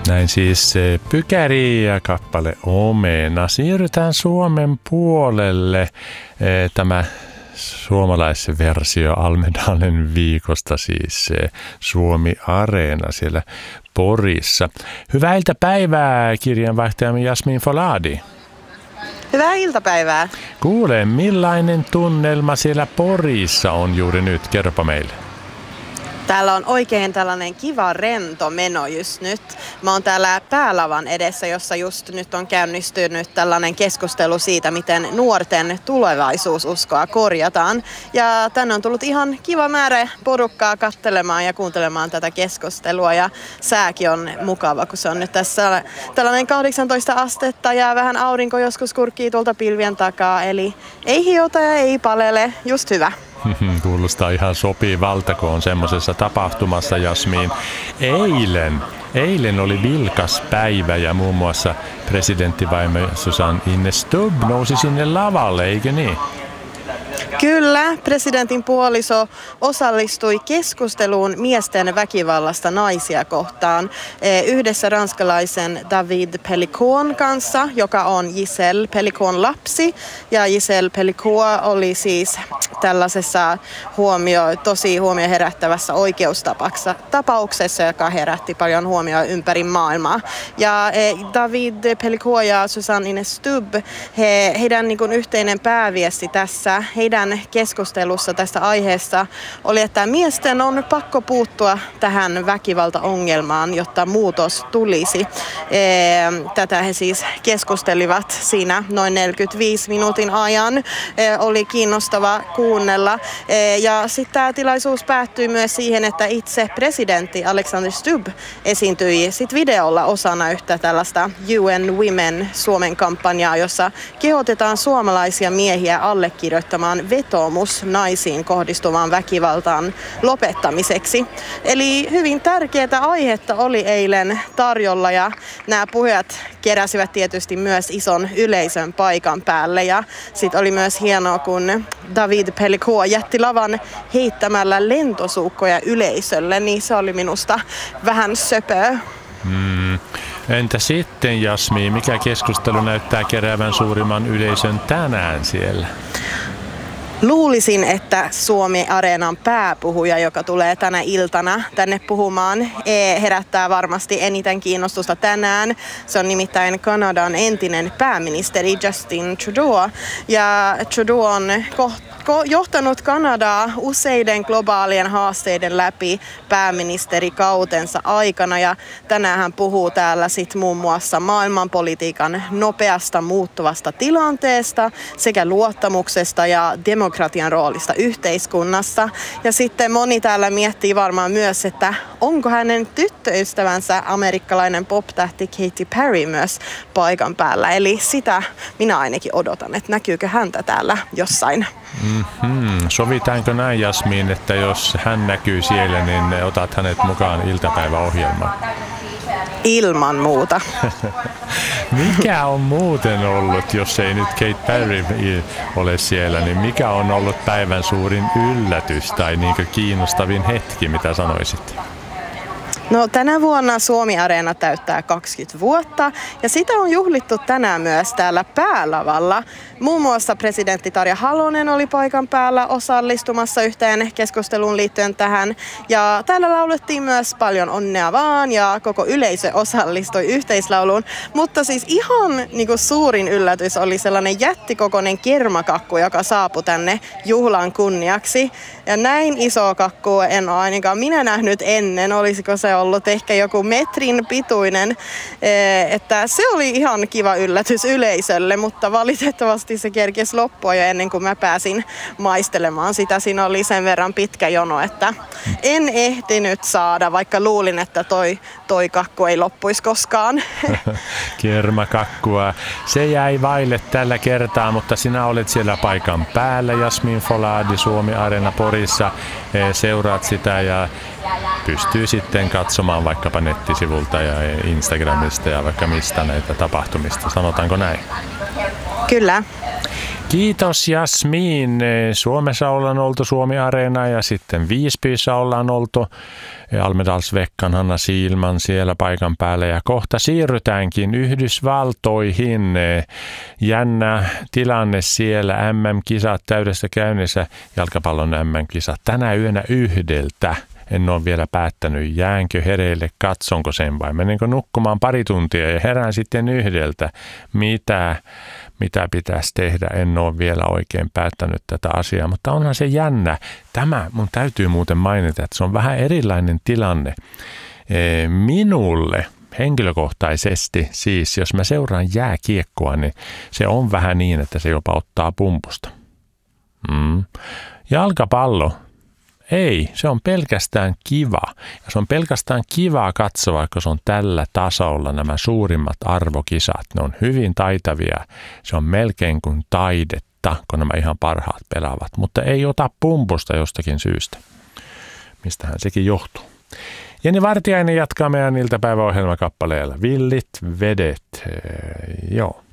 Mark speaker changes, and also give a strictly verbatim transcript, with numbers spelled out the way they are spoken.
Speaker 1: Näin siis Pykäri ja kappale Omena. Siirrytään Suomen puolelle. Tämä suomalaisversio Almedalen viikosta, siis Suomi Areena siellä Porissa. Hyvää iltapäivää, kirjanvaihtajamme Jasmin Foladi.
Speaker 2: Hyvää iltapäivää.
Speaker 1: Kuule, millainen tunnelma siellä Porissa on juuri nyt? Kerropa meille.
Speaker 2: Täällä on oikein tällainen kiva rento meno just nyt. Mä oon täällä päälavan edessä, jossa just nyt on käynnistynyt tällainen keskustelu siitä, miten nuorten tulevaisuususkoa korjataan. Ja tänne on tullut ihan kiva määrä porukkaa katselemaan ja kuuntelemaan tätä keskustelua. Ja sääkin on mukava, kun se on nyt tässä tällainen kahdeksantoista astetta ja vähän aurinko joskus kurkkii tuolta pilvien takaa. Eli ei hiota ja ei palele, just hyvä.
Speaker 1: Kuulostaa ihan sopivalta, kun on semmoisessa tapahtumassa, Jasmin. Eilen, eilen oli vilkas päivä ja muun muassa presidenttivaimo Susanne Ines Stubb nousi sinne lavalle, eikö niin?
Speaker 2: Kyllä, presidentin puoliso osallistui keskusteluun miesten väkivallasta naisia kohtaan yhdessä ranskalaisen David Pellicot kanssa, joka on Giselle Pellicotin lapsi. Ja Giselle Pellicot oli siis tällaisessa huomio, tosi huomio herättävässä oikeustapauksessa, joka herätti paljon huomioa ympäri maailmaa. Ja David Pellicot ja Susanne Ines Stubb, he, heidän niin kuin yhteinen pääviesti tässä, heidän keskustelussa tästä aiheesta oli, että miesten on pakko puuttua tähän väkivaltaongelmaan, jotta muutos tulisi. Tätä he siis keskustelivat siinä noin neljänkymmenenviiden minuutin ajan. Oli kiinnostava kuunnella. Ja sitten tämä tilaisuus päättyi myös siihen, että itse presidentti Alexander Stubb esiintyi sit videolla osana yhtä tällaista U N Women Suomen kampanjaa, jossa kehotetaan suomalaisia miehiä allekirjoittamaan vetoomus naisiin kohdistuvaan väkivaltaan lopettamiseksi. Eli hyvin tärkeää aihetta oli eilen tarjolla ja nämä puhujat keräsivät tietysti myös ison yleisön paikan päälle ja sitten oli myös hienoa, kun David Pellicot jätti lavan heittämällä lentosuukkoja yleisölle, niin se oli minusta vähän söpöä.
Speaker 1: Hmm. Entä sitten, Jasmi, mikä keskustelu näyttää keräävän suurimman yleisön tänään siellä?
Speaker 2: Luulisin, että Suomi Areenan pääpuhuja, joka tulee tänä iltana tänne puhumaan, herättää varmasti eniten kiinnostusta tänään. Se on nimittäin Kanadan entinen pääministeri Justin Trudeau. Ja Trudeau on kohta johtanut Kanadaa useiden globaalien haasteiden läpi pääministerikautensa aikana ja tänään hän puhuu täällä sit muun muassa maailmanpolitiikan nopeasta muuttuvasta tilanteesta sekä luottamuksesta ja demokratian roolista yhteiskunnassa. Ja sitten moni täällä miettii varmaan myös, että onko hänen tyttöystävänsä amerikkalainen pop-tähti Katy Perry myös paikan päällä. Eli sitä minä ainakin odotan, että näkyykö häntä täällä jossain.
Speaker 1: Mm-hmm. Sovitaanko näin, Jasmin, että jos hän näkyy siellä, niin otat hänet mukaan iltapäiväohjelmaan?
Speaker 2: Ilman muuta.
Speaker 1: Mikä on muuten ollut, jos ei nyt Katy Perry ole siellä, niin mikä on ollut päivän suurin yllätys tai niin kuin kiinnostavin hetki, mitä sanoisit?
Speaker 2: No, tänä vuonna Suomi Areena täyttää kaksikymmentä vuotta ja sitä on juhlittu tänään myös täällä päälavalla. Muun muassa presidentti Tarja Halonen oli paikan päällä osallistumassa yhteen keskusteluun liittyen tähän. Ja täällä laulettiin myös paljon onnea vaan ja koko yleisö osallistui yhteislauluun. Mutta siis ihan niin kuin suurin yllätys oli sellainen jättikokoinen kermakakku, joka saapui tänne juhlan kunniaksi. Ja näin iso kakku en ole ainakaan minä nähnyt ennen, olisiko se ollut ehkä joku metrin pituinen, että se oli ihan kiva yllätys yleisölle, mutta valitettavasti se kerkesi loppua jo ennen kuin mä pääsin maistelemaan sitä. Siinä oli sen verran pitkä jono, että en ehtinyt saada, vaikka luulin, että toi, toi kakku ei loppuisi koskaan.
Speaker 1: Kermakakkua. Se jäi vaille tällä kertaa, mutta sinä olet siellä paikan päällä, Jasmin Foladi, Suomi Areena Porissa. Seuraat sitä ja pystyy sitten katsomaan vaikkapa nettisivulta ja Instagramista ja vaikka mistä näitä tapahtumista. Sanotaanko näin?
Speaker 2: Kyllä.
Speaker 1: Kiitos Jasmiin. Suomessa ollaan oltu Suomi-areena ja sitten Visbyssä ollaan oltu. Almedalsveckan Hanna Siilman siellä paikan päällä ja kohta siirrytäänkin Yhdysvaltoihin. Jännä tilanne siellä, M M-kisat täydessä käynnissä, jalkapallon M M-kisat tänä yönä yhdeltä. En ole vielä päättänyt, jäänkö hereille, katsonko sen vai menenkö nukkumaan pari tuntia ja herään sitten yhdeltä. Mitä, mitä pitäisi tehdä, en ole vielä oikein päättänyt tätä asiaa, mutta onhan se jännä. Tämä mun täytyy muuten mainita, että se on vähän erilainen tilanne minulle. Henkilökohtaisesti siis, jos mä seuraan jääkiekkoa, niin se on vähän niin, että se jopa ottaa pumpusta. Mm. Jalkapallo. Ei, se on pelkästään kiva. Ja se on pelkästään kivaa katsoa, vaikka se on tällä tasolla nämä suurimmat arvokisat. Ne on hyvin taitavia. Se on melkein kuin taidetta, kun nämä ihan parhaat pelaavat. Mutta ei ota pumpusta jostakin syystä. Mistähän sekin johtuu. Jenni Vartiainen jatkaa meidän iltapäiväohjelmakappaleella Villit vedet. Joo.